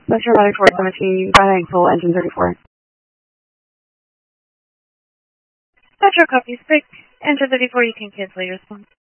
Metro 9417, Finite Full, Engine 34. Metro copies, break. Engine 34, you can cancel your response.